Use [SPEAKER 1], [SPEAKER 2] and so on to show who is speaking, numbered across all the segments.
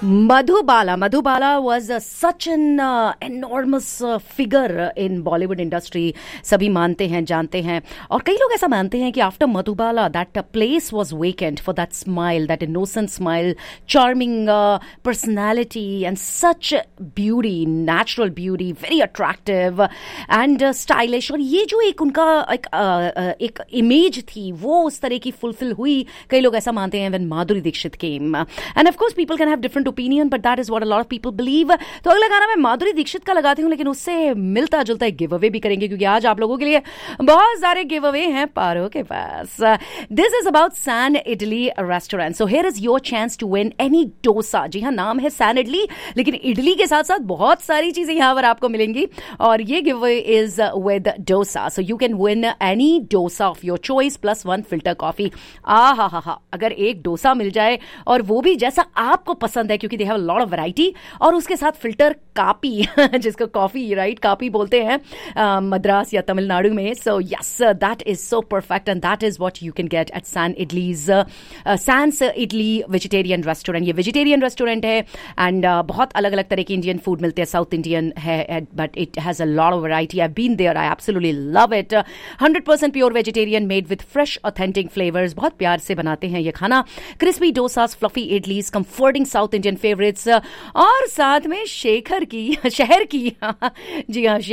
[SPEAKER 1] Madhubala was such an enormous figure in Bollywood industry. सभी मानते हैं, जानते हैं, और कई लोग ऐसा मानते हैं कि after Madhubala that place was vacant for that smile, that innocent smile, charming personality and such beauty, natural beauty, very attractive and stylish. और ये जो एक उनका एक इमेज थी वो उस तरह की फुलफिल हुई. कई लोग ऐसा मानते हैं when Madhuri Dixit came. And of course people can have different opinion, but that is what a lot of people believe. तो अगला गाना मैं माधुरी दीक्षित का लगाती हूँ, लेकिन उससे मिलता जुलता एक गिव अवे भी करेंगे, क्योंकि आज आप लोगों के लिए बहुत सारे गिव अवे हैं पारो के पास. This is about San idli restaurant. So here is your chance to win any dosa. जी हाँ, नाम है सैन इडली, लेकिन इडली के साथ साथ बहुत सारी चीजें यहाँ पर आपको मिलेंगी, और ये give away is with dosa. So you can win any dosa of your choice plus 1 filter coffee. हा, अगर एक डोसा मिल जाए और वो भी जैसा आपको पसंद है, क्योंकि they have lot of variety, और उसके साथ फिल्टर कापी जिसको कॉफी राइट कापी बोलते हैं मद्रास या तमिलनाडु में. So yes, that is so perfect and that is what you can get at San idlis sense idli vegetarian restaurant. ये वेजिटेरियन रेस्टोरेंट है एंड बहुत अलग अलग तरह के इंडियन फूड मिलते हैं. साउथ इंडियन है but it has a lot of variety. I been there, I absolutely love it. 100% pure vegetarian made with fresh authentic flavours. बहुत प्यार से बनाते हैं ये खाना. Crispy dosas, fluffy idlis, comforting south Indian favourites, और साथ में शहर की जी हाँ,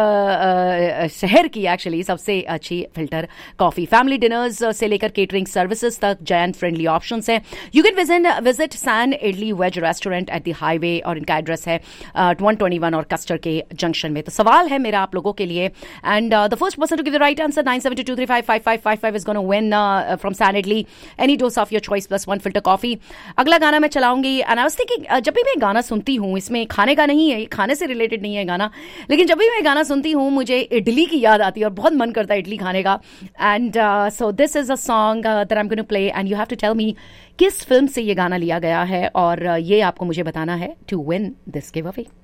[SPEAKER 1] शहर की एक्चुअली सबसे अच्छी फिल्टर कॉफी. फैमिली डिनर्स से लेकर केटरिंग सर्विसेज तक जायंट फ्रेंडली ऑप्शंस हैं. You can visit San idli veg restaurant at the highway, और इनका एड्रेस है 121 और कस्टर के जंक्शन में. तो सवाल है मेरा आप लोगों के लिए, and the first person to give the right answer 9722355555 is gonna win from San idli any dosa of your choice plus 1 filter coffee. अगला गाना मैं चलाऊंगी, एंड आई वाज थिंकिंग, जब भी मैं गाना सुनती हूँ, इसमें खाने का नहीं है, खाने से रिलेटेड नहीं है गाना, लेकिन जब भी मैं गाना सुनती हूँ मुझे इडली की याद आती है और बहुत मन करता है इडली खाने का. And so this is a song that I am going to play, and you have to tell me किस फिल्म से ये गाना लिया गया है, और ये आपको मुझे बताना है to win this give away.